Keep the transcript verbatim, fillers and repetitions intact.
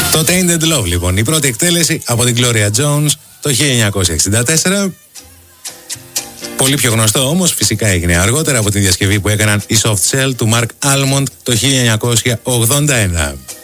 Το Tainted Love, λοιπόν, η πρώτη εκτέλεση από την Gloria Jones το χίλια εννιακόσια εξήντα τέσσερα. Πολύ πιο γνωστό όμως φυσικά έγινε αργότερα από τη διασκευή που έκαναν οι Soft Cell του Mark Almond το χίλια εννιακόσια ογδόντα ένα.